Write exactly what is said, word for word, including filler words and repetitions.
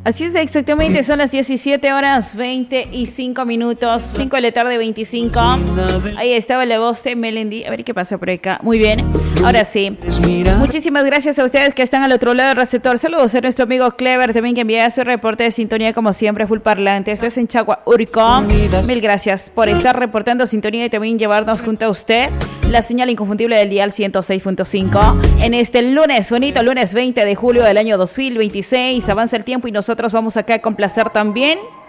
Así es, exactamente, son las diecisiete horas veinticinco minutos, cinco de la tarde veinticinco. Ahí estaba la voz de Melendi. A ver qué pasa por acá. Muy bien, ahora sí. Muchísimas gracias a ustedes que están al otro lado del receptor. Saludos a nuestro amigo Clever, también que envía su reporte de sintonía como siempre, full parlante. Esto es en Chagua, Urco. Mil gracias por estar reportando sintonía y también llevarnos junto a usted la señal inconfundible del dial ciento seis punto cinco. En este lunes, bonito lunes veinte de julio del año dos mil veintiséis. Avanza el tiempo y nosotros vamos acá a complacer también